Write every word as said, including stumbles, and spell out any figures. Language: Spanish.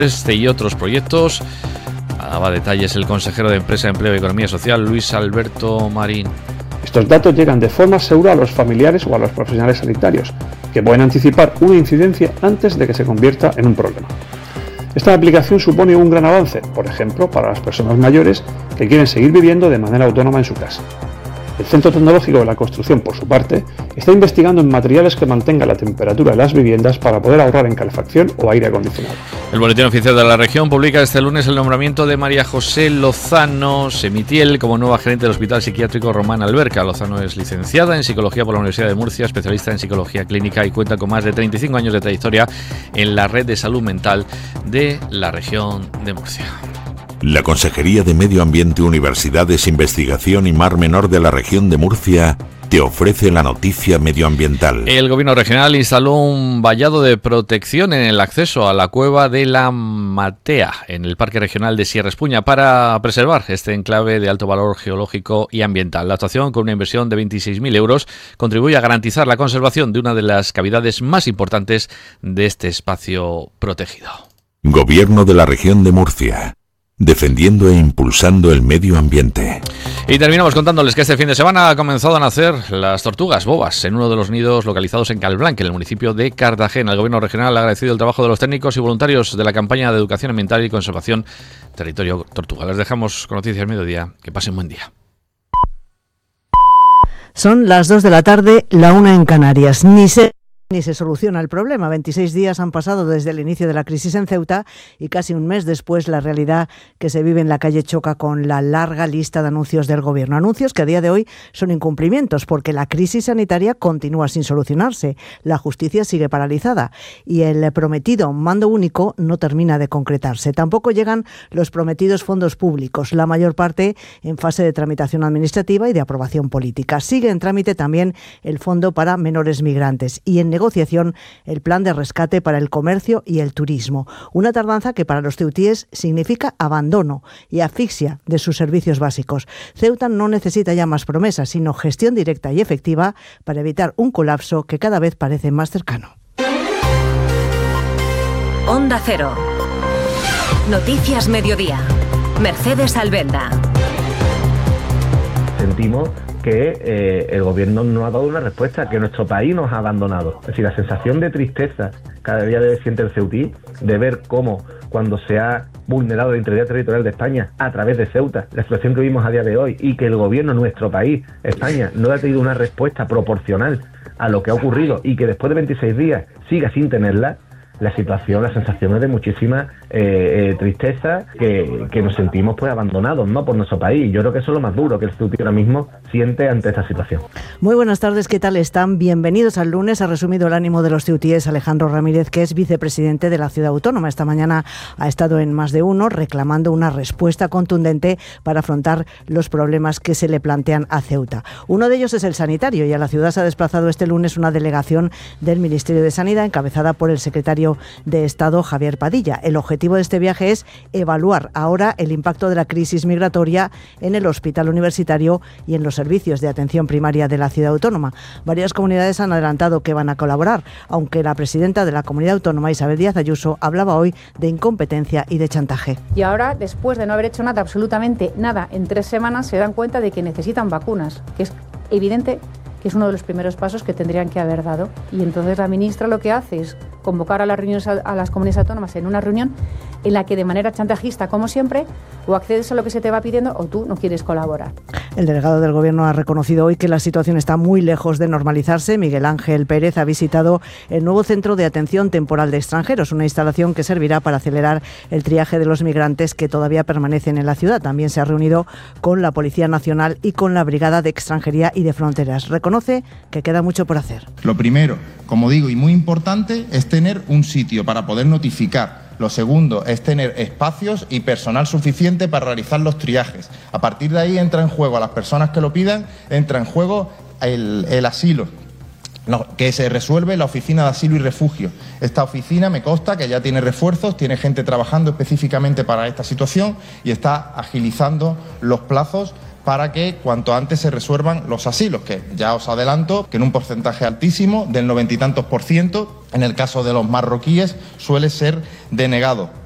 Este y otros proyectos. Daba detalles el consejero de Empresa, Empleo y Economía Social, Luis Alberto Marín. Estos datos llegan de forma segura a los familiares o a los profesionales sanitarios, que pueden anticipar una incidencia antes de que se convierta en un problema. Esta aplicación supone un gran avance, por ejemplo, para las personas mayores que quieren seguir viviendo de manera autónoma en su casa. El Centro Tecnológico de la Construcción, por su parte, está investigando en materiales que mantengan la temperatura de las viviendas para poder ahorrar en calefacción o aire acondicionado. El Boletín Oficial de la Región publica este lunes el nombramiento de María José Lozano Semitiel como nueva gerente del Hospital Psiquiátrico Román Alberca. Lozano es licenciada en Psicología por la Universidad de Murcia, especialista en Psicología Clínica y cuenta con más de treinta y cinco años de trayectoria en la red de salud mental de la región de Murcia. La Consejería de Medio Ambiente, Universidades, Investigación y Mar Menor de la región de Murcia te ofrece la noticia medioambiental. El Gobierno regional instaló un vallado de protección en el acceso a la cueva de la Matea, en el Parque Regional de Sierra Espuña, para preservar este enclave de alto valor geológico y ambiental. La actuación, con una inversión de veintiséis mil euros, contribuye a garantizar la conservación de una de las cavidades más importantes de este espacio protegido. Gobierno de la región de Murcia. Defendiendo e impulsando el medio ambiente. Y terminamos contándoles que este fin de semana ha comenzado a nacer las tortugas bobas en uno de los nidos localizados en Calblanc, en el municipio de Cartagena. El Gobierno regional ha agradecido el trabajo de los técnicos y voluntarios de la campaña de educación ambiental y conservación Territorio Tortuga. Les dejamos con Noticias Mediodía. Que pasen buen día. Son las dos de la tarde, la una en Canarias. Ni se... Ni se soluciona el problema. veintiséis días han pasado desde el inicio de la crisis en Ceuta y casi un mes después la realidad que se vive en la calle choca con la larga lista de anuncios del Gobierno. Anuncios que a día de hoy son incumplimientos porque la crisis sanitaria continúa sin solucionarse. La justicia sigue paralizada y el prometido mando único no termina de concretarse. Tampoco llegan los prometidos fondos públicos, la mayor parte en fase de tramitación administrativa y de aprobación política. Sigue en trámite también el fondo para menores migrantes y en negociación el plan de rescate para el comercio y el turismo. Una tardanza que para los ceutíes significa abandono y asfixia de sus servicios básicos. Ceuta no necesita ya más promesas, sino gestión directa y efectiva para evitar un colapso que cada vez parece más cercano. Onda Cero. Noticias Mediodía. Mercedes Albenda. Sentimos que eh, el gobierno no ha dado una respuesta, que nuestro país nos ha abandonado. Es decir, la sensación de tristeza cada día debe siente el ceutí de ver cómo cuando se ha vulnerado la integridad territorial de España a través de Ceuta, la situación que vivimos a día de hoy, y que el gobierno, nuestro país, España, no ha tenido una respuesta proporcional a lo que ha ocurrido y que después de veintiséis días siga sin tenerla. La situación, la sensación es de muchísima eh, eh, tristeza, que, que nos sentimos pues abandonados, ¿no?, por nuestro país. Yo creo que eso es lo más duro que el ceutí ahora mismo siente ante esta situación. Muy buenas tardes, ¿qué tal están? Bienvenidos al lunes. Ha resumido el ánimo de los ceutíes Alejandro Ramírez, que es vicepresidente de la Ciudad Autónoma. Esta mañana ha estado en Más de Uno reclamando una respuesta contundente para afrontar los problemas que se le plantean a Ceuta. Uno de ellos es el sanitario, y a la ciudad se ha desplazado este lunes una delegación del Ministerio de Sanidad encabezada por el secretario de Estado, Javier Padilla. El objetivo de este viaje es evaluar ahora el impacto de la crisis migratoria en el hospital universitario y en los servicios de atención primaria de la Ciudad Autónoma. Varias comunidades han adelantado que van a colaborar, aunque la presidenta de la Comunidad Autónoma, Isabel Díaz Ayuso, hablaba hoy de incompetencia y de chantaje. Y ahora, después de no haber hecho nada, absolutamente nada, en tres semanas se dan cuenta de que necesitan vacunas, que es evidente que es uno de los primeros pasos que tendrían que haber dado. Y entonces la ministra lo que hace es convocar a las reuniones a las comunidades autónomas en una reunión en la que de manera chantajista, como siempre, o accedes a lo que se te va pidiendo o tú no quieres colaborar. El delegado del Gobierno ha reconocido hoy que la situación está muy lejos de normalizarse. Miguel Ángel Pérez ha visitado el nuevo Centro de Atención Temporal de Extranjeros, una instalación que servirá para acelerar el triaje de los migrantes que todavía permanecen en la ciudad. También se ha reunido con la Policía Nacional y con la Brigada de Extranjería y de Fronteras. Reconoce que queda mucho por hacer. Lo primero, como digo, y muy importante, es tener un sitio para poder notificar. Lo segundo es tener espacios y personal suficiente para realizar los triajes. A partir de ahí entra en juego a las personas que lo pidan, entra en juego el, el asilo, no, que se resuelve en la Oficina de Asilo y Refugio. Esta oficina me consta que ya tiene refuerzos, tiene gente trabajando específicamente para esta situación y está agilizando los plazos para que cuanto antes se resuelvan los asilos, que ya os adelanto que en un porcentaje altísimo, del noventa y tantos por ciento, en el caso de los marroquíes, suele ser denegado.